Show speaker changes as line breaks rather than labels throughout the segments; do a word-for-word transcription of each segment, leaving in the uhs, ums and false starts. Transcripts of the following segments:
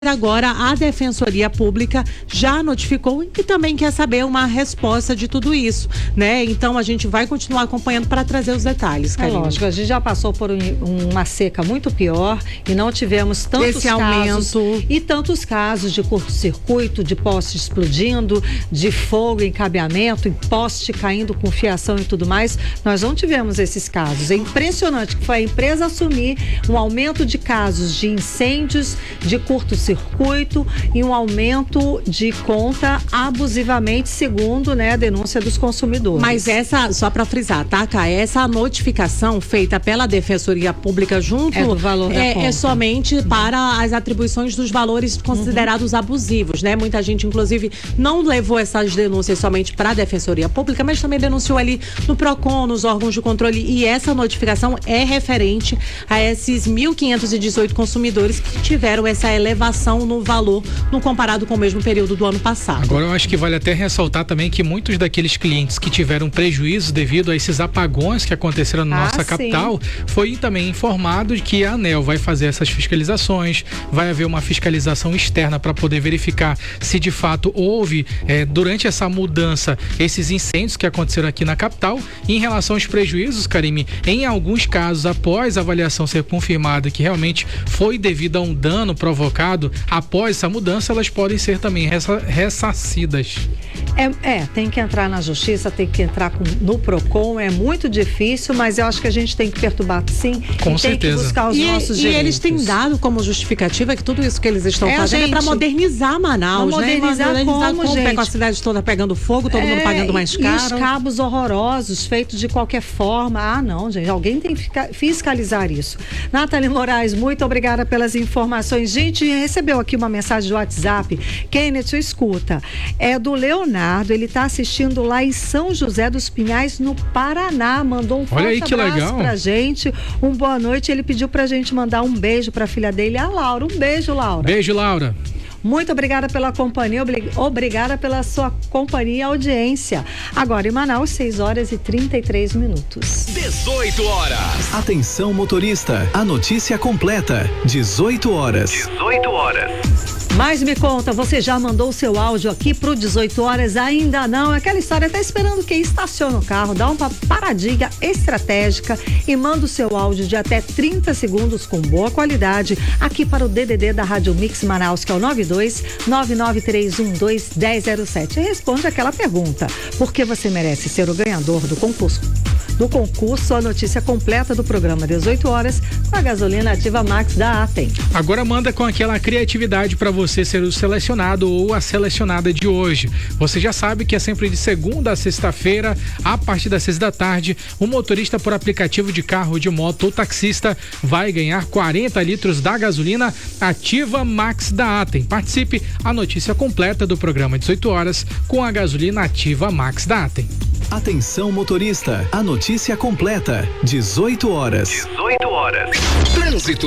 Agora a Defensoria Pública já notificou e também quer saber uma resposta de tudo isso, né? Então a gente vai continuar acompanhando para trazer os detalhes, Karine.
É lógico, a gente já passou por um, uma seca muito pior e não tivemos tantos
Esse
casos
aumento.
e tantos casos de curto-circuito, de poste explodindo, de fogo, encabeamento, em poste caindo com fiação e tudo mais. Nós não tivemos esses casos. É impressionante que foi a empresa assumir um aumento de casos de incêndios, de curto-circuito circuito e um aumento de conta abusivamente, segundo, né, a denúncia dos consumidores.
Mas essa, só para frisar, tá, Cá? Essa notificação feita pela Defensoria Pública junto
é, do valor da
é,
conta.
é somente uhum. para as atribuições dos valores considerados uhum. abusivos, né? Muita gente, inclusive, não levou essas denúncias somente para a Defensoria Pública, mas também denunciou ali no Procon, nos órgãos de controle, e essa notificação é referente a esses mil quinhentos e dezoito consumidores que tiveram essa elevação no valor, no comparado com o mesmo período do ano passado.
Agora eu acho que vale até ressaltar também que muitos daqueles clientes que tiveram prejuízo devido a esses apagões que aconteceram na
ah,
nossa capital, sim. foi também informado de que a ANEEL vai fazer essas fiscalizações, vai haver uma fiscalização externa para poder verificar se de fato houve, é, durante essa mudança, esses incêndios que aconteceram aqui na capital. E em relação aos prejuízos, Karine, em alguns casos, após a avaliação ser confirmada que realmente foi devido a um dano provocado após essa mudança, elas podem ser também ressa, ressarcidas.
É, é, tem que entrar na justiça, tem que entrar com, no Procon, é muito difícil, mas eu acho que a gente tem que perturbar sim.
Com
e
certeza.
Tem que buscar os
e,
nossos
e
direitos.
E eles têm dado como justificativa que tudo isso que eles estão
é,
fazendo
gente,
é para modernizar Manaus,
modernizar
né? Modernizar
como,
como,
gente?
Com a cidade toda pegando fogo, todo
é,
mundo pagando mais caro.
E os cabos horrorosos, feitos de qualquer forma. Ah, não, gente, alguém tem que fiscalizar isso. Nathalie Moraes, muito obrigada pelas informações. Gente, recebeu aqui uma mensagem do WhatsApp. Kenneth, escuta, é do Leonardo, ele está assistindo lá em São José dos Pinhais, no Paraná, mandou um forte
Olha aí, que
abraço
legal.
pra gente, um boa noite, ele pediu pra gente mandar um beijo pra filha dele, a Laura, um beijo, Laura.
Beijo, Laura.
Muito obrigada pela companhia, obrigada pela sua companhia e audiência. Agora em Manaus, seis horas e trinta e três minutos.
dezoito horas.
Atenção motorista, a notícia completa, dezoito horas.
dezoito horas.
Mas me conta, você já mandou o seu áudio aqui pro dezoito horas? Ainda não? Aquela história, tá esperando quem estaciona o carro, dá uma paradinha estratégica e manda o seu áudio de até trinta segundos com boa qualidade aqui para o D D D da Rádio Mix Manaus, que é o nove dois nove nove três um dois um zero zero sete. E responde aquela pergunta: por que você merece ser o ganhador do concurso? Do concurso, a notícia completa do programa dezoito horas com a gasolina Ativa Max da Atem.
Agora manda com aquela criatividade para você ser o selecionado ou a selecionada de hoje. Você já sabe que é sempre de segunda a sexta-feira, a partir das seis da tarde, o motorista por aplicativo de carro, de moto ou taxista vai ganhar quarenta litros da gasolina Ativa Max da Atem. Participe, a notícia completa do programa dezoito horas com a gasolina Ativa Max da Atem.
Atenção motorista, a notícia completa, dezoito horas.
dezoito horas. Trânsito.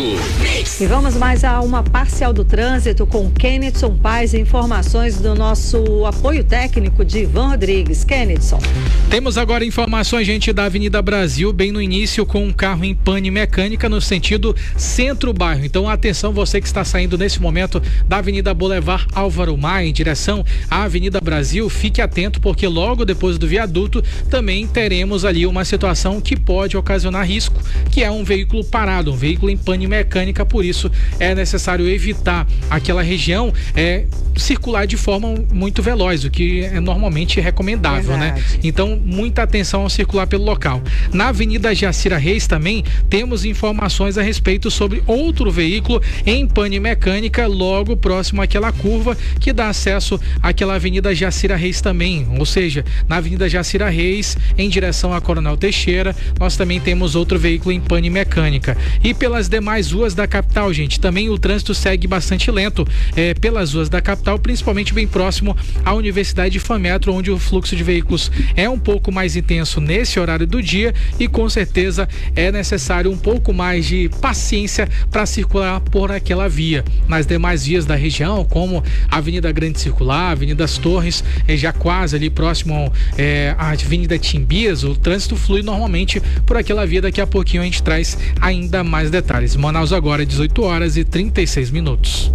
E vamos mais a uma parcial do trânsito com Kennethson Paz e informações do nosso apoio técnico de Ivan Rodrigues. Kennethson.
Temos agora informações, gente, da Avenida Brasil, bem no início, com um carro em pane mecânica no sentido centro-bairro. Então atenção, você que está saindo nesse momento da Avenida Boulevard Álvaro Maia em direção à Avenida Brasil, fique atento porque logo depois do viaduto também teremos ali uma situação que pode ocasionar risco, que é um veículo parado, um veículo em pane mecânica. Por isso é necessário evitar aquela região, é, circular de forma muito veloz, o que é normalmente recomendável,
Verdade.
né? Então muita atenção ao circular pelo local. Na Avenida Jacira Reis também temos informações a respeito sobre outro veículo em pane mecânica logo próximo àquela curva que dá acesso àquela Avenida Jacira Reis também, ou seja, na Avenida Jacira Reis, em direção a Coronel Teixeira, nós também temos outro veículo em pane mecânica. E pelas demais ruas da capital, gente, também o trânsito segue bastante lento, é, pelas ruas da capital. capital, principalmente bem próximo à Universidade de Fametro, onde o fluxo de veículos é um pouco mais intenso nesse horário do dia e com certeza é necessário um pouco mais de paciência para circular por aquela via. Nas demais vias da região, como a Avenida Grande Circular, Avenida das Torres, é já quase ali próximo é, à Avenida Timbias, o trânsito flui normalmente por aquela via. Daqui a pouquinho a gente traz ainda mais detalhes. Manaus agora, dezoito horas e trinta e seis minutos.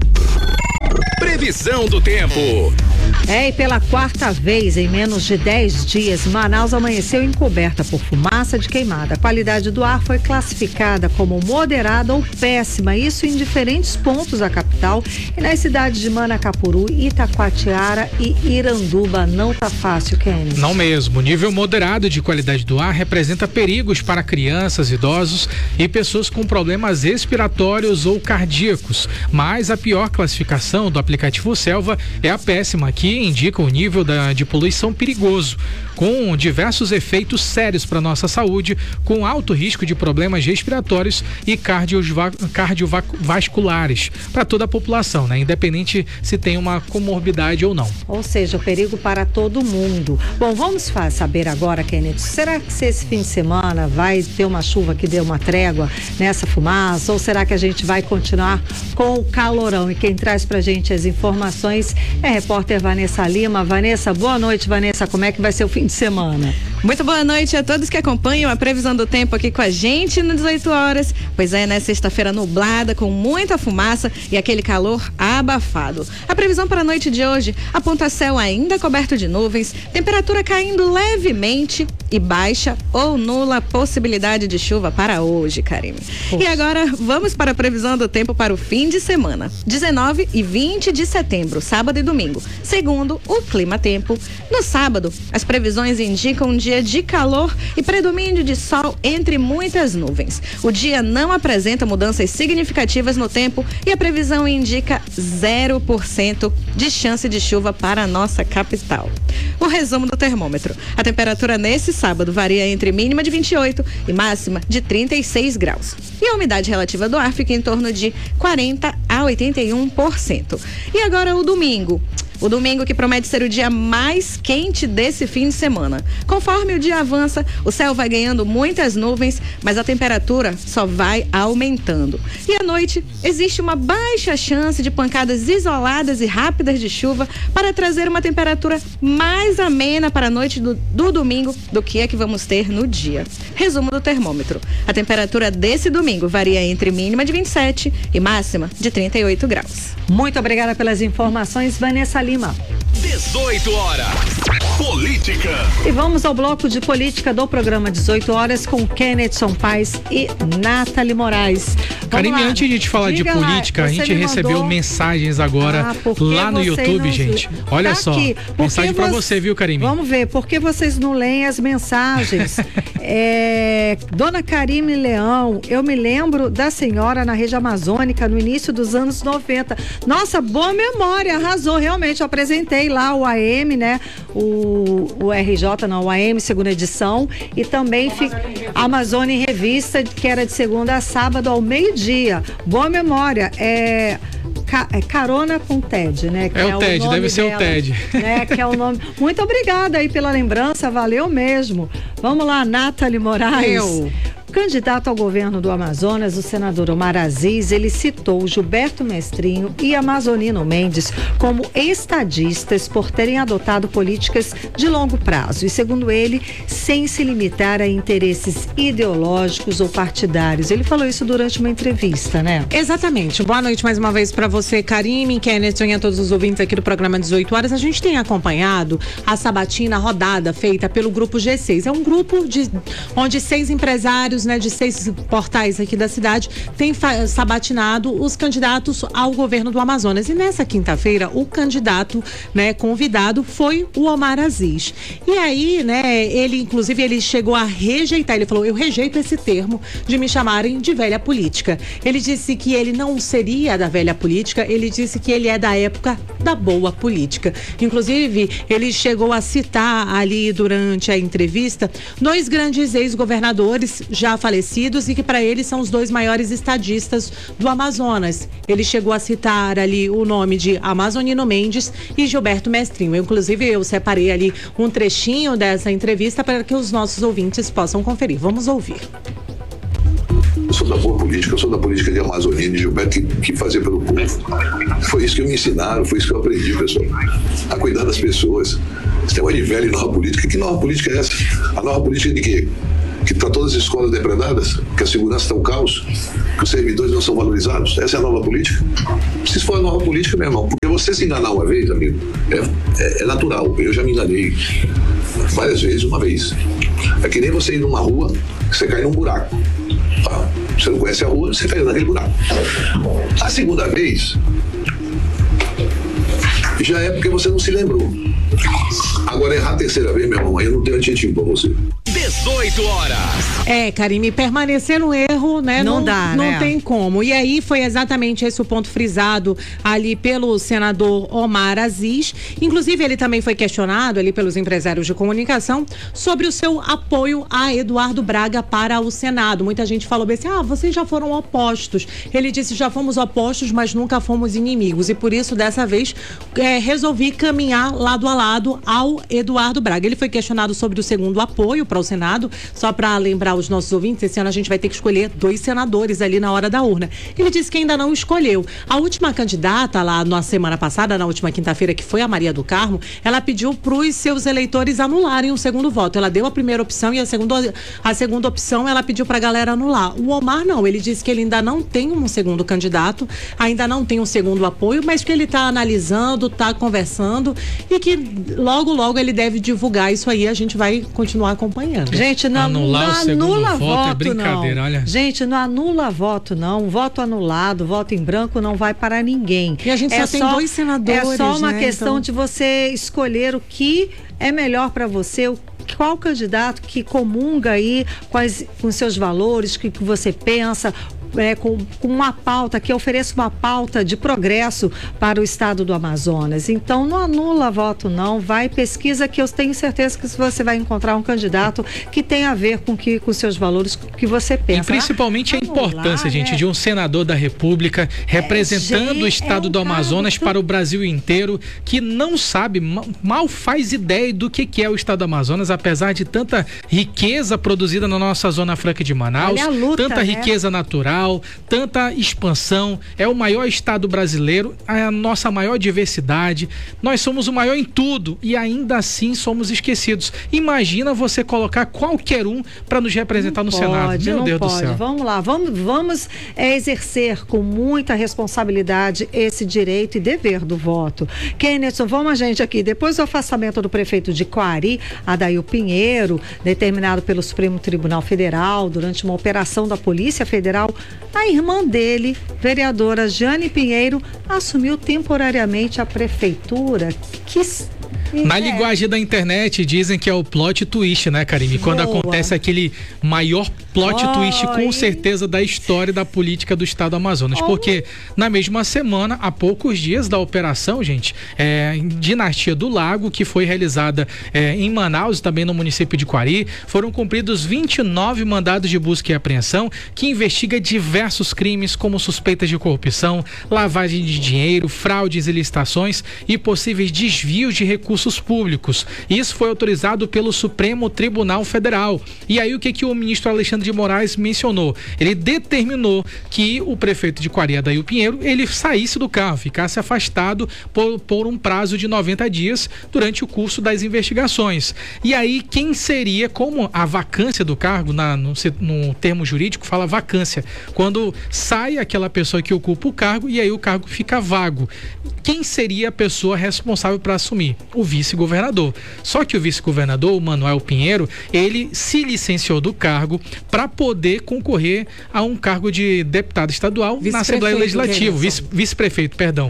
Previsão do tempo.
É, e pela quarta vez em menos de dez dias, Manaus amanheceu encoberta por fumaça de queimada. A qualidade do ar foi classificada como moderada ou péssima, isso em diferentes pontos da capital e nas cidades de Manacapuru, Itacoatiara e Iranduba. Não tá fácil, Kenny.
Não mesmo. O nível moderado de qualidade do ar representa perigos para crianças, idosos e pessoas com problemas respiratórios ou cardíacos. Mas a pior classificação do aplicativo Selva é a péssima, que indica o nível da, de poluição perigoso, com diversos efeitos sérios para nossa saúde, com alto risco de problemas respiratórios e cardiova, cardiovasculares para toda a população, né? Independente se tem uma comorbidade ou não.
Ou seja, o perigo para todo mundo. Bom, vamos saber agora, Kenneth, será que se esse fim de semana vai ter uma chuva que dê uma trégua nessa fumaça, ou será que a gente vai continuar com o calorão? E quem traz pra gente as informações é a repórter Vanessa Lima. Vanessa, boa noite, Vanessa. Como é que vai ser o fim de semana?
Muito boa noite a todos que acompanham a previsão do tempo aqui com a gente no dezoito horas. Pois é, né? Sexta-feira nublada, com muita fumaça e aquele calor abafado. A previsão para a noite de hoje aponta céu ainda coberto de nuvens, temperatura caindo levemente e baixa ou nula possibilidade de chuva para hoje, Karime. E agora vamos para a previsão do tempo para o fim de semana. dezenove e vinte de setembro, sábado e domingo. Segundo o Clima Tempo, no sábado, as previsões indicam um dia de calor e predomínio de sol entre muitas nuvens. O dia não apresenta mudanças significativas no tempo e a previsão indica zero por cento de chance de chuva para a nossa capital. O resumo do termômetro. A temperatura nesse sábado varia entre mínima de vinte e oito e máxima de trinta e seis graus. E a umidade relativa do ar fica em torno de quarenta a oitenta e um por cento. E agora o domingo. O domingo que promete ser o dia mais quente desse fim de semana. Conforme o dia avança, o céu vai ganhando muitas nuvens, mas a temperatura só vai aumentando. E à noite, existe uma baixa chance de pancadas isoladas e rápidas de chuva para trazer uma temperatura mais amena para a noite do, do domingo do que a que vamos ter no dia. Resumo do termômetro. A temperatura desse domingo varia entre mínima de vinte e sete e máxima de trinta e oito graus.
Muito obrigada pelas informações, Vanessa Lima.
dezoito horas. Política.
E vamos ao bloco de política do programa dezoito horas com Kennethson Paes e Nathalie Moraes.
Karime, antes de te falar
Diga
de política,
lá,
a gente recebeu
mandou...
mensagens agora
ah,
lá no YouTube, não... gente. Olha
tá
só,
aqui.
mensagem
você...
pra você, viu, Karime?
Vamos ver, por que vocês não leem as mensagens? é... Dona Karime Leão, eu me lembro da senhora na região amazônica no início dos anos noventa. Nossa, boa memória, arrasou, realmente, eu apresentei lá o A M, né? O, o R J, não, o A M, segunda edição, e também fi... Amazônia em Revista, que era de segunda a sábado ao meio-dia. Boa memória, é... Ca... é Carona com Ted, né? Que
é,
é
o Ted,
o
deve ser
dela,
o Ted.
Né? Que é o nome. Muito obrigada aí pela lembrança, valeu mesmo. Vamos lá, Nathalie Moraes.
Eu.
Candidato ao governo do Amazonas, o senador Omar Aziz, ele citou Gilberto Mestrinho e Amazonino Mendes como estadistas por terem adotado políticas de longo prazo e, segundo ele, sem se limitar a interesses ideológicos ou partidários. Ele falou isso durante uma entrevista, né?
Exatamente. Boa noite mais uma vez para você, Karime, Kenneth e a todos os ouvintes aqui do programa dezoito horas. A gente tem acompanhado a sabatina, a rodada feita pelo Grupo G seis. É um grupo de, onde seis empresários, né, de seis portais aqui da cidade tem sabatinado os candidatos ao governo do Amazonas. E nessa quinta-feira, o candidato, né, convidado foi o Omar Aziz. E aí, né, ele, inclusive, ele chegou a rejeitar, ele falou, eu rejeito esse termo de me chamarem de velha política. Ele disse que ele não seria da velha política, ele disse que ele é da época da boa política. Inclusive, ele chegou a citar ali durante a entrevista dois grandes ex-governadores já já falecidos e que para ele são os dois maiores estadistas do Amazonas. Ele chegou a citar ali o nome de Amazonino Mendes e Gilberto Mestrinho. Eu, inclusive, eu separei ali um trechinho dessa entrevista para que os nossos ouvintes possam conferir. Vamos ouvir.
Eu sou da boa política, eu sou da política de Amazonino e Gilberto, que, que fazia pelo povo. Foi isso que me ensinaram, foi isso que eu aprendi, pessoal. A cuidar das pessoas. Esse negócio de velho e nova política. Que nova política é essa? A nova política de quê? Que está todas as escolas depredadas, que a segurança está um caos, que os servidores não são valorizados. Essa é a nova política? Se for a nova política, meu irmão, porque você se enganar uma vez, amigo, é, é, é natural. Eu já me enganei várias vezes, uma vez. É que nem você ir numa rua, você cai num buraco. Ah, você não conhece a rua, você caiu naquele buraco. A segunda vez, já é porque você não se lembrou. Agora, errar a terceira vez, meu irmão, aí eu não tenho adjetivo pra você.
dezoito horas.
É, Karime, permanecer no erro, né?
Não
Não,
dá,
não
né?
tem como. E aí foi exatamente esse o ponto frisado ali pelo senador Omar Aziz. Inclusive, ele também foi questionado ali pelos empresários de comunicação sobre o seu apoio a Eduardo Braga para o Senado. Muita gente falou bem assim, ah, vocês já foram opostos. Ele disse, já fomos opostos, mas nunca fomos inimigos. E por isso, dessa vez, é, resolvi caminhar lado a lado ao Eduardo Braga. Ele foi questionado sobre o segundo apoio para o Senado, só para lembrar os nossos ouvintes, esse ano a gente vai ter que escolher dois senadores ali na hora da urna. Ele disse que ainda não escolheu. A última candidata lá na semana passada, na última quinta-feira, que foi a Maria do Carmo, ela pediu para os seus eleitores anularem o segundo voto. Ela deu a primeira opção e a segunda, a segunda opção ela pediu para a galera anular. O Omar não, ele disse que ele ainda não tem um segundo candidato, ainda não tem um segundo apoio, mas que ele está analisando, está conversando e que logo, logo ele deve divulgar isso aí, a gente vai continuar acompanhando.
Gente, não,
Anular
não
o segundo
anula
voto
voto,
é brincadeira,
não.
olha.
Gente, não anula voto, não. Voto anulado, voto em branco não vai para ninguém.
E a gente só tem dois senadores,
É só uma
né?
questão
Então...
de você escolher o que é melhor para você, o qual candidato que comunga aí com, as, com seus valores, o que, que você pensa, é, com, com uma pauta, que ofereça uma pauta de progresso para o estado do Amazonas. Então, não anula voto, não. Vai, pesquisa, que eu tenho certeza que você vai encontrar um candidato que tem a ver com que, com seus valores, com o que você pensa.
E principalmente a importância,
Anular,
gente,
né?
de um senador da República representando
gente,
o estado
é um
do Amazonas
cargo...
para o Brasil inteiro, que não sabe, mal faz ideia do que, que é o estado do Amazonas, apesar de tanta riqueza produzida na nossa Zona Franca de Manaus,
Olha a luta,
tanta
né?
riqueza natural, tanta expansão, é o maior estado brasileiro, a nossa maior diversidade, nós somos o maior em tudo e ainda assim somos esquecidos. Imagina você colocar qualquer um para nos representar
Não
no
pode,
Senado. Meu
não
Deus
pode.
do céu.
Vamos lá, vamos, vamos é, exercer com muita responsabilidade esse direito e dever do voto. Kenneth, vamos a gente aqui. Depois do afastamento do prefeito de Coari, Adail Pinheiro, determinado pelo Supremo Tribunal Federal durante uma operação da Polícia Federal, a irmã dele, vereadora Jane Pinheiro, assumiu temporariamente a prefeitura. Que
Na
é.
linguagem da internet dizem que é o plot twist, né, Karime? Quando
Boa.
acontece aquele maior plot
Oi.
twist, com certeza, da história da política do estado do Amazonas.
Oh.
Porque na mesma semana, há poucos dias da operação, gente, é, Dinastia do Lago, que foi realizada é, em Manaus e também no município de Coari, foram cumpridos vinte e nove mandados de busca e apreensão que investiga diversos crimes como suspeitas de corrupção, lavagem de dinheiro, fraudes e licitações e possíveis desvios de recursos públicos. Isso foi autorizado pelo Supremo Tribunal Federal. E aí o que que o ministro Alexandre de Moraes mencionou? Ele determinou que o prefeito de Coari, Adail Pinheiro, ele saísse do cargo, ficasse afastado por, por um prazo de noventa dias durante o curso das investigações. E aí quem seria, como a vacância do cargo, na, no, no termo jurídico fala vacância, quando sai aquela pessoa que ocupa o cargo e aí o cargo fica vago. Quem seria a pessoa responsável para assumir? O vice-governador. Só que o vice-governador, o Manuel Pinheiro, ele se licenciou do cargo para poder concorrer a um cargo de deputado estadual na Assembleia Legislativa, vice, vice-prefeito, perdão.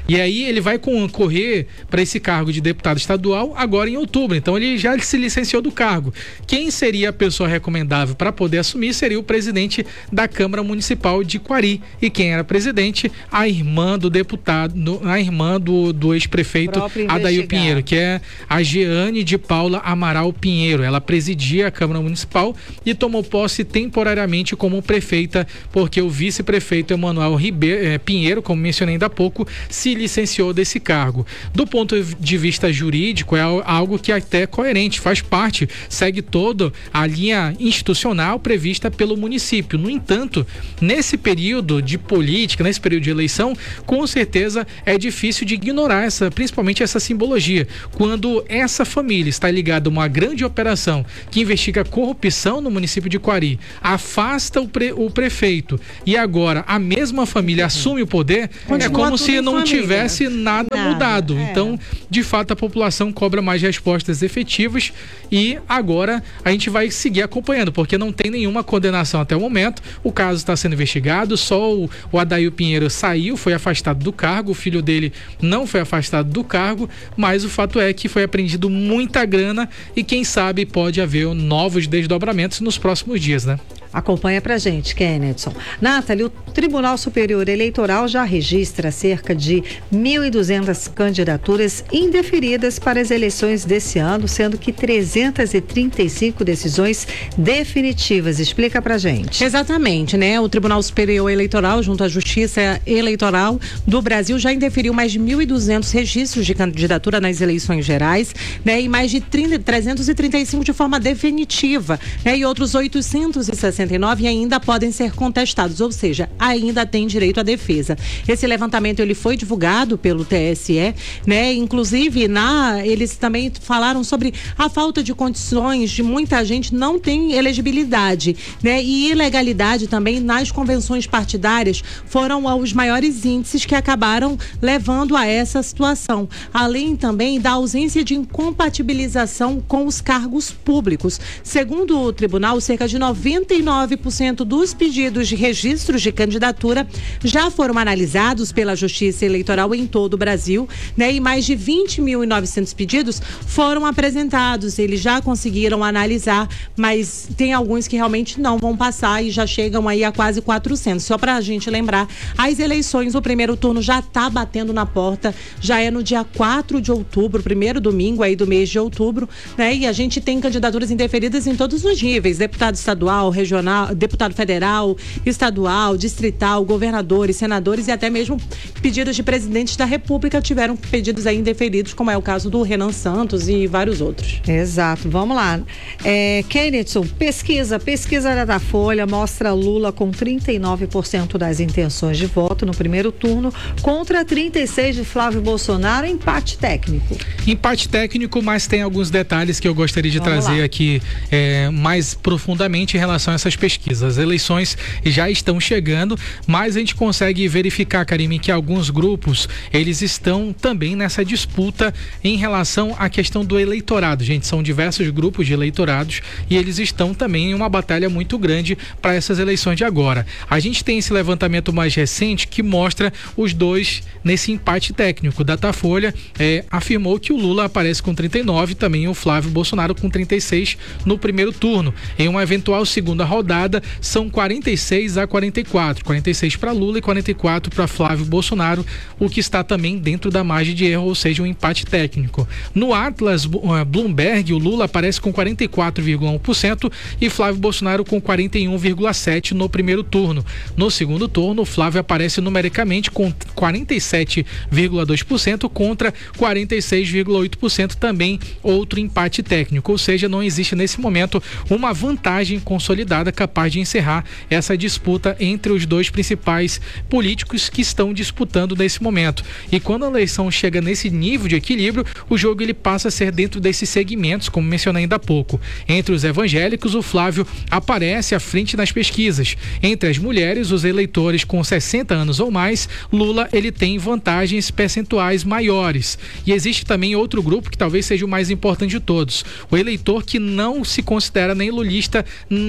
E aí ele vai concorrer para esse cargo de deputado estadual agora em outubro. Então ele já se licenciou do cargo. Quem seria a pessoa recomendável para poder assumir seria o presidente da Câmara Municipal de Quari. E quem era presidente? A irmã do deputado, a irmã do, do ex-prefeito Adair Pinheiro, que é a Jeane de Paula Amaral Pinheiro. Ela presidia a Câmara Municipal e tomou posse temporariamente como prefeita, porque o vice-prefeito Emanuel Ribeiro, eh, Pinheiro, como mencionei ainda há pouco, se licenciou desse cargo. Do ponto de vista jurídico, é algo que é até coerente, faz parte, segue toda a linha institucional prevista pelo município. No entanto, nesse período de política, nesse período de eleição, com certeza é difícil de ignorar essa, principalmente essa simbologia. Quando essa família está ligada a uma grande operação que investiga corrupção no município de Quari, afasta o, pre, o prefeito e agora a mesma família assume o poder, Continua é como se não família. tivesse nada, nada mudado. É. Então, de fato, a população cobra mais respostas efetivas e agora a gente vai seguir acompanhando, porque não tem nenhuma condenação até o momento. O caso está sendo investigado, só o, o Adair Pinheiro saiu, foi afastado do cargo, o filho dele não foi afastado do cargo, mas o fato é que foi apreendido muita grana e quem sabe pode haver novos desdobramentos nos próximos dias, né?
Acompanha pra gente, Kennedson. Nathalie, o Tribunal Superior Eleitoral já registra cerca de mil e duzentas candidaturas indeferidas para as eleições desse ano, sendo que trezentas e trinta e cinco decisões definitivas. Explica pra gente.
Exatamente, né? O Tribunal Superior Eleitoral, junto à Justiça Eleitoral do Brasil, já indeferiu mais de mil e duzentos registros de candidatura nas eleições gerais, né? E mais de trezentos e trinta e cinco de forma definitiva, né? E outros oitocentos e sessenta e nove ainda podem ser contestados, ou seja, ainda tem direito à defesa. Esse levantamento ele foi divulgado pelo T S E, né? Inclusive, na, eles também falaram sobre a falta de condições de muita gente não tem elegibilidade, né? E ilegalidade também nas convenções partidárias foram os maiores índices que acabaram levando a essa situação. Além também da ausência de incompatibilização com os cargos públicos. Segundo o tribunal, cerca de noventa e nove por cento dos pedidos de registros de candidatura já foram analisados pela Justiça Eleitoral em todo o Brasil, né? E mais de vinte mil e novecentos pedidos foram apresentados. Eles já conseguiram analisar, mas tem alguns que realmente não vão passar e já chegam aí a quase quatrocentos. Só para a gente lembrar, as eleições, o primeiro turno já está batendo na porta, já é no dia quatro de outubro, primeiro domingo aí do mês de outubro, né? E a gente tem candidaturas indeferidas em todos os níveis, deputado estadual, regional, deputado federal, estadual, distrital, governadores, senadores e até mesmo pedidos de presidentes da República tiveram pedidos aí indeferidos, como é o caso do Renan Santos e vários outros.
Exato, vamos lá. É, Kennedson, pesquisa, pesquisa da Datafolha mostra Lula com trinta e nove por cento das intenções de voto no primeiro turno contra trinta e seis por cento de Flávio Bolsonaro, empate técnico.
Empate técnico, mas tem alguns detalhes que eu gostaria de vamos trazer lá. aqui é, mais profundamente em relação a essas pesquisas. As eleições já estão chegando, mas a gente consegue verificar, Karime, que alguns grupos, eles estão também nessa disputa em relação à questão do eleitorado. Gente, são diversos grupos de eleitorados e eles estão também em uma batalha muito grande para essas eleições de agora. A gente tem esse levantamento mais recente que mostra os dois nesse empate técnico. Datafolha é, afirmou que o Lula aparece com trinta e nove, também o Flávio Bolsonaro com trinta e seis no primeiro turno. Em uma eventual segunda rodada, são quarenta e seis a quarenta e quatro. quarenta e seis para Lula e quarenta e quatro para Flávio Bolsonaro, o que está também dentro da margem de erro, ou seja, um empate técnico. No Atlas Bloomberg, o Lula aparece com quarenta e quatro vírgula um por cento e Flávio Bolsonaro com quarenta e um vírgula sete por cento no primeiro turno. No segundo turno, o Flávio aparece numericamente com quarenta e sete vírgula dois por cento contra quarenta e seis vírgula oito por cento, também outro empate técnico, ou seja, não existe nesse momento uma vantagem consolidada capaz de encerrar essa disputa entre os dois principais políticos que estão disputando nesse momento. E quando a eleição chega nesse nível de equilíbrio, o jogo ele passa a ser dentro desses segmentos, como mencionei ainda há pouco. Entre os evangélicos, o Flávio aparece à frente nas pesquisas. Entre as mulheres, os eleitores com sessenta anos ou mais, Lula ele tem vantagens percentuais maiores. E existe também outro grupo que talvez seja o mais importante de todos, o eleitor que não se considera nem lulista nem bolsonarista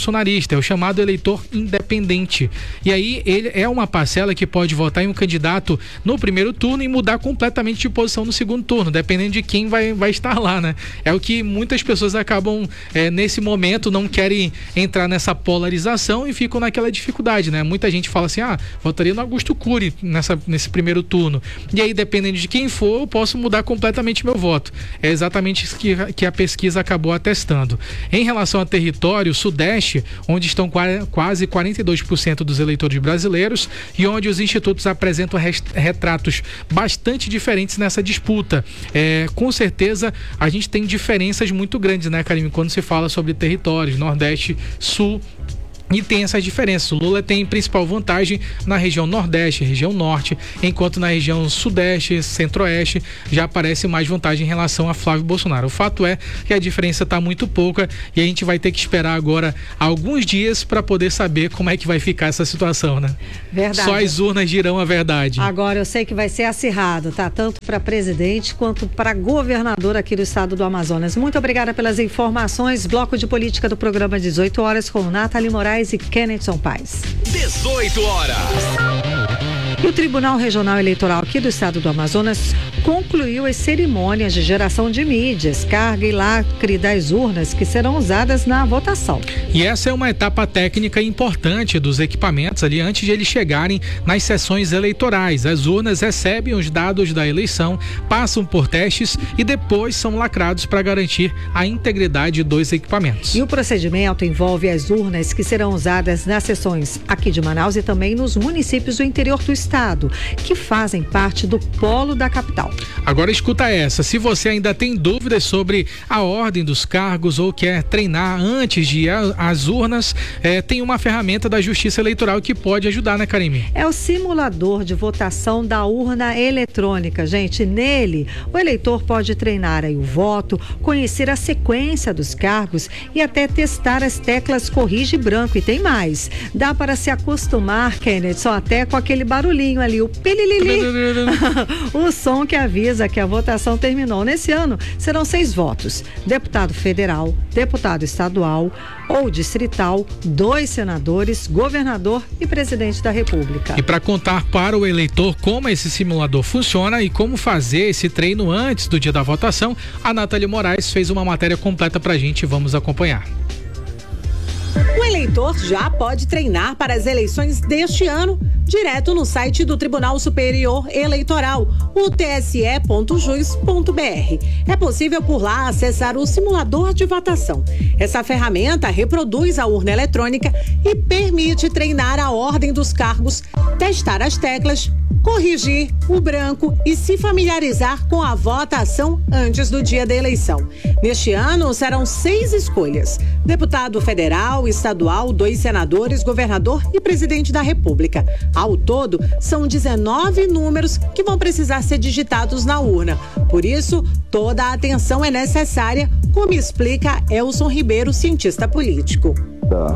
bolsonarista, é o chamado eleitor independente. E aí ele é uma parcela que pode votar em um candidato no primeiro turno e mudar completamente de posição no segundo turno, dependendo de quem vai, vai estar lá, né? É o que muitas pessoas acabam, é, nesse momento, não querem entrar nessa polarização e ficam naquela dificuldade, né? Muita gente fala assim, ah, votaria no Augusto Cury nessa, nesse primeiro turno. E aí, dependendo de quem for, eu posso mudar completamente meu voto. É exatamente isso que, que a pesquisa acabou atestando. Em relação a território, o Sudeste, onde estão quase quarenta e dois por cento dos eleitores brasileiros e onde os institutos apresentam retratos bastante diferentes nessa disputa. É, com certeza, a gente tem diferenças muito grandes, né, Karime, quando se fala sobre territórios, Nordeste, Sul. E tem essas diferenças. O Lula tem principal vantagem na região Nordeste, região Norte, enquanto na região Sudeste, Centro-Oeste, já aparece mais vantagem em relação a Flávio Bolsonaro. O fato é que a diferença está muito pouca e a gente vai ter que esperar agora alguns dias para poder saber como é que vai ficar essa situação, né?
Verdade.
Só as urnas dirão a verdade.
Agora eu sei que vai ser acirrado, tá? Tanto para presidente quanto para governador aqui do estado do Amazonas. Muito obrigada pelas informações. Bloco de política do programa dezoito horas com Nathalie Moraes e Kennethson Paz.
dezoito horas.
E o Tribunal Regional Eleitoral aqui do estado do Amazonas concluiu as cerimônias de geração de mídias, carga e lacre das urnas que serão usadas na votação.
E essa é uma etapa técnica importante dos equipamentos ali antes de eles chegarem nas sessões eleitorais. As urnas recebem os dados da eleição, passam por testes e depois são lacrados para garantir a integridade dos equipamentos.
E o procedimento envolve as urnas que serão usadas nas sessões aqui de Manaus e também nos municípios do interior do estado, que fazem parte do polo da capital.
Agora escuta essa, se você ainda tem dúvidas sobre a ordem dos cargos ou quer treinar antes de ir às urnas, é, tem uma ferramenta da Justiça Eleitoral que pode ajudar, né, Karime?
É o simulador de votação da urna eletrônica, gente. Nele, o eleitor pode treinar aí o voto, conhecer a sequência dos cargos e até testar as teclas corrige branco. E tem mais, dá para se acostumar, Kenneth, só até com aquele barulhinho ali, o pililili, o som que avisa que a votação terminou. Nesse ano, serão seis votos: deputado federal, deputado estadual ou distrital, dois senadores, governador e presidente da República.
E para contar para o eleitor como esse simulador funciona e como fazer esse treino antes do dia da votação, a Nathalie Moraes fez uma matéria completa pra gente, vamos acompanhar.
O eleitor já pode treinar para as eleições deste ano direto no site do Tribunal Superior Eleitoral, o t s e ponto jus ponto b r. É possível por lá acessar o simulador de votação. Essa ferramenta reproduz a urna eletrônica e permite treinar a ordem dos cargos, testar as teclas, corrigir o branco e se familiarizar com a votação antes do dia da eleição. Neste ano, serão seis escolhas: deputado federal, estadual, dois senadores, governador e presidente da República. Ao todo, são dezenove números que vão precisar ser digitados na urna. Por isso, toda a atenção é necessária, como explica Elson Ribeiro, cientista político.
Da,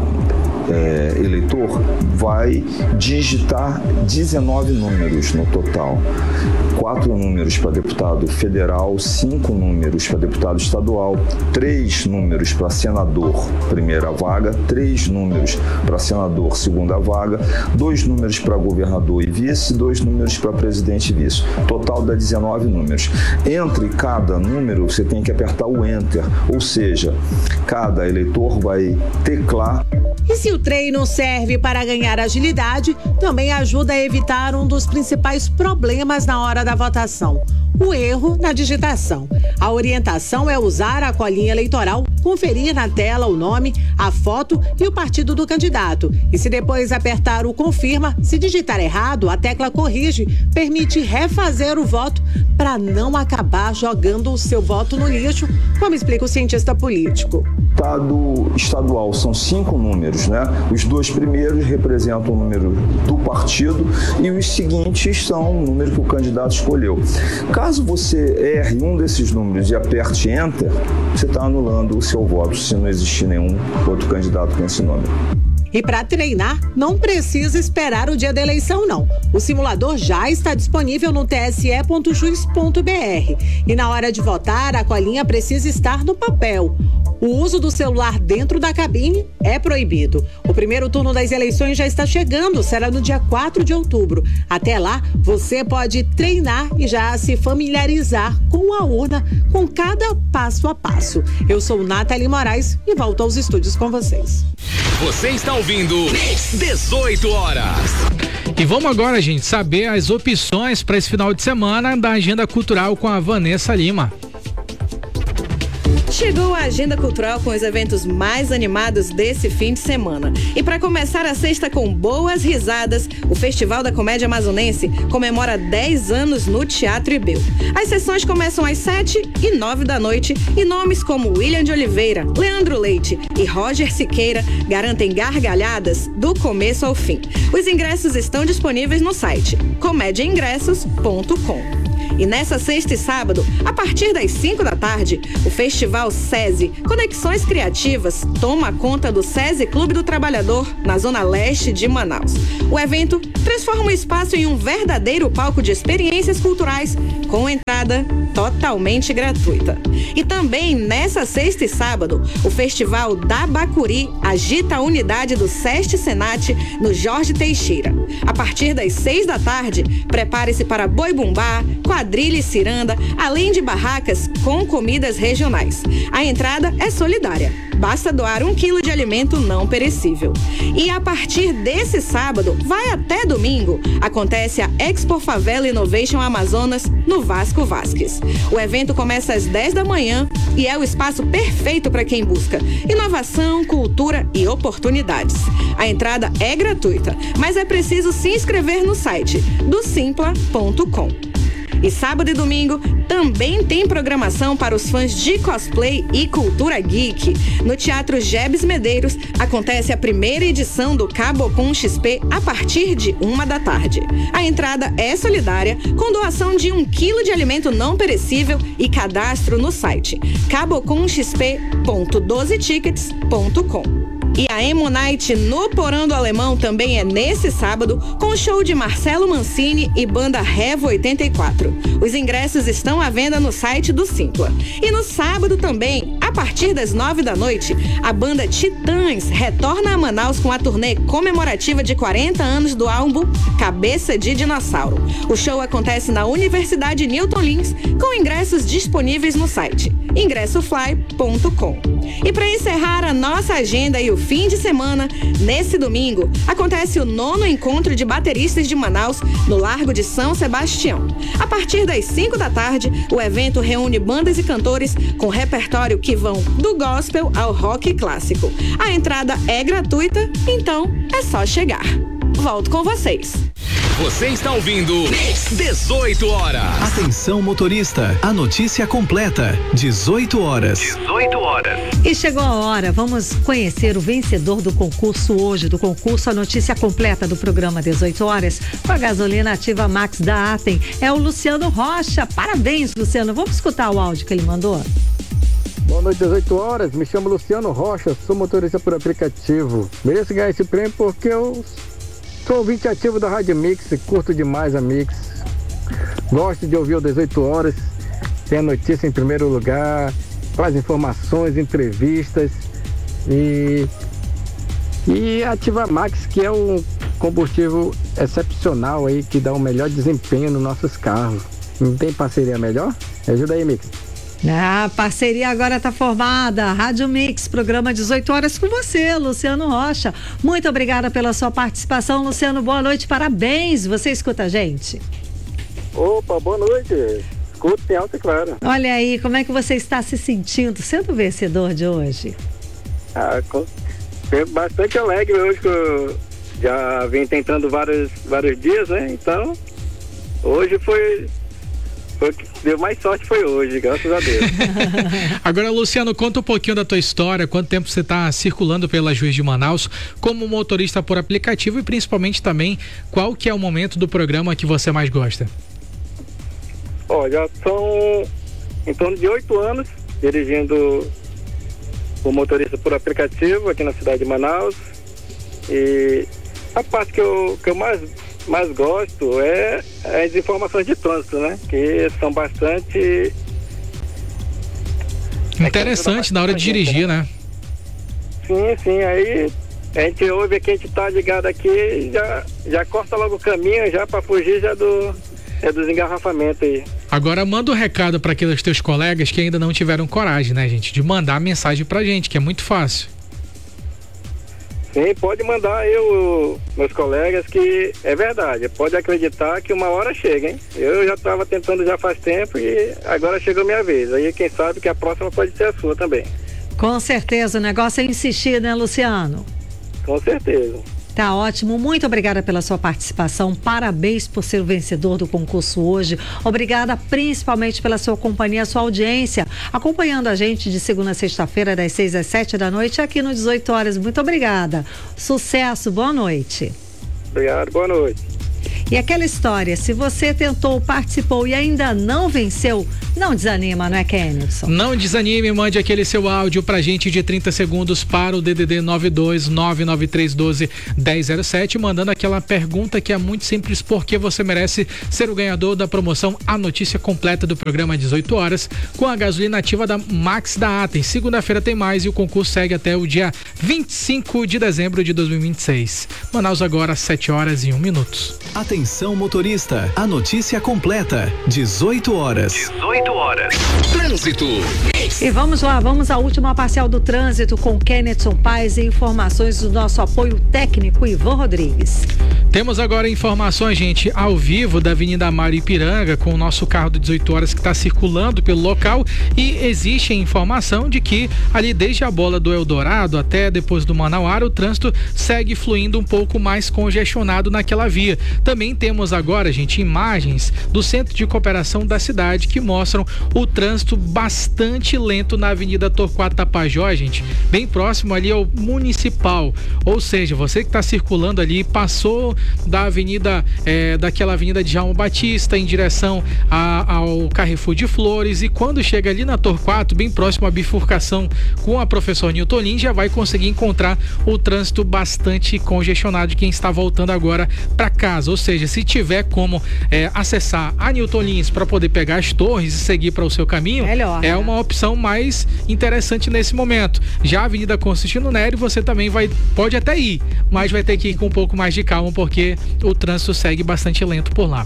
é, eleitor vai digitar dezenove números no total. Quatro números para deputado federal, cinco números para deputado estadual, três números para senador, primeira vaga, três números para senador, segunda vaga, dois números para governador e vice, dois números para presidente e vice. Total dá dezenove números. Entre cada número, você tem que apertar o Enter, ou seja, cada eleitor vai teclar.
E se o treino serve para ganhar agilidade, também ajuda a evitar um dos principais problemas na hora da votação: o erro na digitação. A orientação é usar a colinha eleitoral, conferir na tela o nome, a foto e o partido do candidato. E se depois apertar o confirma, se digitar errado, a tecla corrige, permite refazer o voto para não acabar jogando o seu voto no lixo, como explica o cientista político.
Deputado estadual são cinco números, né? Os dois primeiros representam o número do partido e os seguintes são o número que o candidato escolheu. Caso você erre um desses números e aperte Enter, você está anulando o seu voto, se não existir nenhum outro candidato com esse número.
E para treinar, não precisa esperar o dia da eleição, não. O simulador já está disponível no t s e ponto jus ponto b r. E na hora de votar, a colinha precisa estar no papel. O uso do celular dentro da cabine é proibido. O primeiro turno das eleições já está chegando, será no dia quatro de outubro. Até lá, você pode treinar e já se familiarizar com a urna, com cada passo a passo. Eu sou Nathalie Moraes e volto aos estúdios com vocês.
Você está ouvindo dezoito horas.
E vamos agora, gente, saber as opções para esse final de semana da Agenda Cultural com a Vanessa Lima.
Chegou a Agenda Cultural com os eventos mais animados desse fim de semana. E para começar a sexta com boas risadas, o Festival da Comédia Amazonense comemora dez anos no Teatro Ibeu. As sessões começam às sete e nove da noite e nomes como William de Oliveira, Leandro Leite e Roger Siqueira garantem gargalhadas do começo ao fim. Os ingressos estão disponíveis no site comédia ingressos ponto com. E nessa sexta e sábado, a partir das cinco da tarde, o Festival SESI Conexões Criativas toma conta do SESI Clube do Trabalhador, na zona leste de Manaus. O evento transforma o espaço em um verdadeiro palco de experiências culturais, com entrada totalmente gratuita. E também nessa sexta e sábado, o Festival da Bacuri agita a unidade do SEST Senat no Jorge Teixeira. A partir das seis da tarde, prepare-se para boi bumbá, quadrilha e ciranda, além de barracas com comidas regionais. A entrada é solidária. Basta doar um quilo de alimento não perecível. E a partir desse sábado, vai até domingo, acontece a Expo Favela Innovation Amazonas no Vasco Vasques. O evento começa às dez da manhã e é o espaço perfeito para quem busca inovação, cultura e oportunidades. A entrada é gratuita, mas é preciso se inscrever no site do simpla ponto com. E sábado e domingo também tem programação para os fãs de cosplay e cultura geek. No Teatro Gebes Medeiros acontece a primeira edição do Cabocom X P a partir de uma da tarde. A entrada é solidária, com doação de um quilo de alimento não perecível e cadastro no site cabocom x p ponto doze tickets ponto com. E a Emo Night no Porão do Alemão também é nesse sábado, com o show de Marcelo Mancini e banda Revo oitenta e quatro. Os ingressos estão à venda no site do Simpla. E no sábado também, a partir das nove da noite, a banda Titãs retorna a Manaus com a turnê comemorativa de quarenta anos do álbum Cabeça de Dinossauro. O show acontece na Universidade Newton Lins, com ingressos disponíveis no site ingresso fly ponto com. E para encerrar a nossa agenda e o fim de semana, nesse domingo, acontece o nono encontro de bateristas de Manaus, no Largo de São Sebastião. A partir das cinco da tarde, o evento reúne bandas e cantores com repertório que vão do gospel ao rock clássico. A entrada é gratuita, então é só chegar. Volto com vocês.
Você está ouvindo dezoito horas.
Atenção, motorista, a notícia completa, dezoito horas.
dezoito horas.
E chegou a hora, vamos conhecer o vencedor do concurso hoje, do concurso A Notícia Completa do programa dezoito horas, com a gasolina ativa Max da Atem. É o Luciano Rocha. Parabéns, Luciano. Vamos escutar o áudio que ele mandou?
Boa noite, dezoito horas. Me chamo Luciano Rocha, sou motorista por aplicativo. Mereço ganhar esse prêmio porque eu sou ouvinte ativo da Rádio Mix, curto demais a Mix. Gosto de ouvir o dezoito horas, tem a notícia em primeiro lugar, traz informações, entrevistas e, e ativa Max, que é um combustível excepcional aí, que dá um melhor desempenho nos nossos carros. Não tem parceria melhor? Ajuda aí, Mix.
A parceria agora está formada. Rádio Mix, programa dezoito horas com você, Luciano Rocha. Muito obrigada pela sua participação, Luciano. Boa noite, parabéns. Você escuta a gente?
Opa, boa noite. Escuto em alta e clara.
Olha aí, como é que você está se sentindo sendo o vencedor de hoje?
Ah, com... bastante alegre hoje, que eu já vim tentando vários, vários dias, né? Então, hoje foi... Foi que deu mais sorte foi hoje, graças a Deus.
Agora, Luciano, conta um pouquinho da tua história, quanto tempo você está circulando pela Juiz de Manaus como motorista por aplicativo e principalmente também qual que é o momento do programa que você mais gosta?
Ó, já são em torno de oito anos dirigindo o motorista por aplicativo aqui na cidade de Manaus, e a parte que eu, que eu mais mais gosto é as informações de trânsito, né? Que são bastante
Interessante, na hora de dirigir, né?
Sim, sim, aí a gente ouve que a gente tá ligado aqui, já, já corta logo o caminho já para fugir já do, é dos engarrafamentos aí.
Agora manda um recado para aqueles teus colegas que ainda não tiveram coragem, né, gente, de mandar mensagem pra gente, que é muito fácil.
Sim, pode mandar eu, meus colegas, que é verdade, pode acreditar que uma hora chega, hein? Eu já estava tentando já faz tempo e agora chegou a minha vez, aí quem sabe que a próxima pode ser a sua também.
Com certeza, o negócio é insistir, né, Luciano?
Com certeza.
Tá ótimo, muito obrigada pela sua participação, parabéns por ser o vencedor do concurso hoje, obrigada principalmente pela sua companhia, sua audiência, acompanhando a gente de segunda a sexta-feira, das seis às sete da noite, aqui no dezoito horas, muito obrigada, sucesso, boa noite.
Obrigado, boa noite.
E aquela história, se você tentou, participou e ainda não venceu, não desanima, não é, Kennedson?
Não desanime, mande aquele seu áudio pra gente de trinta segundos para o D D D nove dois nove nove três um dois um zero zero sete, mandando aquela pergunta que é muito simples, porque você merece ser o ganhador da promoção A Notícia Completa do programa dezoito horas, com a gasolina ativa da Max da Atem. Segunda-feira tem mais e o concurso segue até o dia vinte e cinco de dezembro de dois mil e vinte e seis. Manaus agora, sete horas e um minuto.
Atenção motorista, a notícia completa, dezoito horas.
dezoito horas. Trânsito.
E vamos lá, vamos à última parcial do trânsito com Kennedson Paz e informações do nosso apoio técnico Ivan Rodrigues.
Temos agora informações, gente, ao vivo da Avenida Mário Ipiranga, com o nosso carro de dezoito horas que está circulando pelo local, e existe a informação de que ali desde a bola do Eldorado até depois do Manauara, o trânsito segue fluindo um pouco mais congestionado naquela via. Também temos agora, gente, imagens do Centro de Cooperação da cidade que mostram o trânsito bastante lento na Avenida Torquato Tapajós, gente, bem próximo ali ao Municipal. Ou seja, você que está circulando ali, passou da avenida, é, daquela avenida de João Batista em direção a, ao Carrefour de Flores, e quando chega ali na Torquato, bem próximo à bifurcação com a Professor Newton Lins, já vai conseguir encontrar o trânsito bastante congestionado de quem está voltando agora para casa. Ou seja, se tiver como é, acessar a Newton Lins para poder pegar as torres e seguir para o seu caminho, melhor, é, né? Uma opção mais interessante nesse momento. Já a Avenida Constantino Nery, você também vai, pode até ir, mas vai ter que ir com um pouco mais de calma, porque o trânsito segue bastante lento por lá.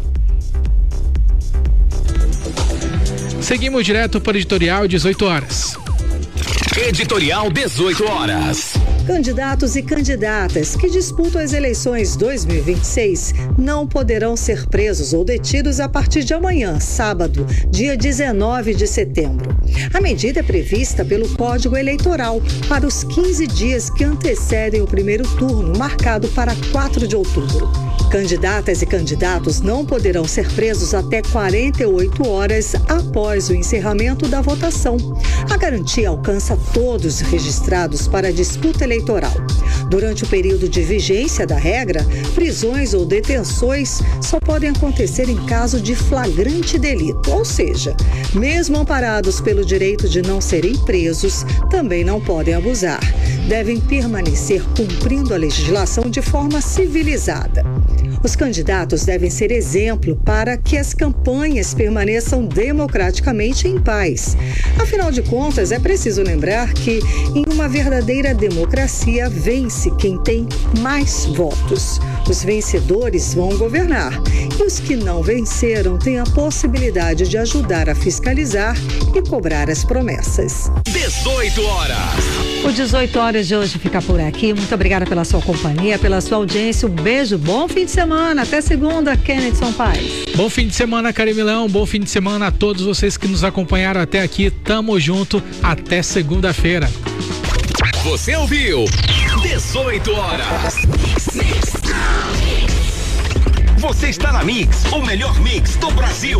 Seguimos direto para o editorial dezoito horas.
Editorial dezoito horas.
Candidatos e candidatas que disputam as eleições dois mil e vinte e seis não poderão ser presos ou detidos a partir de amanhã, sábado, dia dezenove de setembro. A medida é prevista pelo Código Eleitoral para os quinze dias que antecedem o primeiro turno, marcado para quatro de outubro. Candidatas e candidatos não poderão ser presos até quarenta e oito horas após o encerramento da votação. A garantia alcança todos registrados para a disputa eleitoral. Durante o período de vigência da regra, prisões ou detenções só podem acontecer em caso de flagrante delito, ou seja, mesmo amparados pelo direito de não serem presos, também não podem abusar. Devem permanecer cumprindo a legislação de forma civilizada. Os candidatos devem ser exemplo para que as campanhas permaneçam democraticamente em paz. Afinal de contas, é preciso lembrar que, em uma verdadeira democracia, vence quem tem mais votos. Os vencedores vão governar e os que não venceram têm a possibilidade de ajudar a fiscalizar e cobrar as promessas.
dezoito horas.
O dezoito horas de hoje fica por aqui. Muito obrigada pela sua companhia, pela sua audiência. Um beijo, bom fim de semana. Até segunda, Kennedson Paz.
Bom fim de semana, Carimilão. Bom fim de semana a todos vocês que nos acompanharam até aqui. Tamo junto. Até segunda-feira.
Você ouviu dezoito horas. Você está na Mix, o melhor mix do Brasil.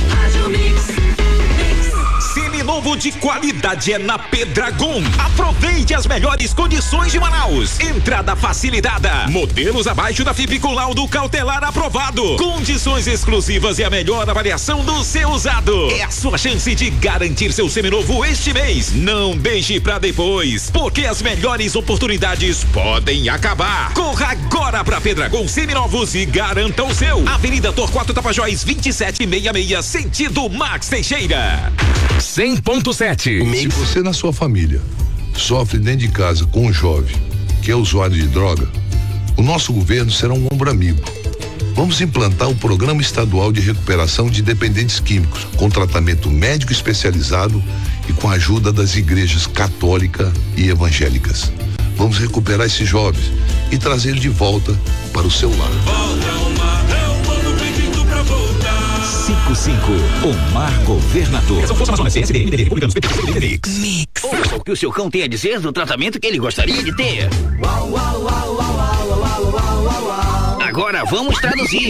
Seminovo de qualidade é na Pedragon. Aproveite as melhores condições de Manaus. Entrada facilitada. Modelos abaixo da F I P com laudo cautelar aprovado. Condições exclusivas e a melhor avaliação do seu usado. É a sua chance de garantir seu seminovo este mês. Não deixe pra depois, porque as melhores oportunidades podem acabar. Corra agora pra Pedragon Seminovos e garanta o seu. Avenida Torquato Tapajós vinte e sete sessenta e seis, sentido Max Teixeira. cem ponto sete.
Se você na sua família sofre dentro de casa com um jovem que é usuário de droga, o nosso governo será um ombro amigo. Vamos implantar o Programa Estadual de Recuperação de Dependentes Químicos, com tratamento médico especializado e com a ajuda das igrejas católica e evangélicas. Vamos recuperar esses jovens e trazê-los de volta para o seu lar.
cinco cinco, Omar Governador. Mix. Mix.
Ouça o que o seu cão tem a dizer do tratamento que ele gostaria de ter. Agora vamos traduzir.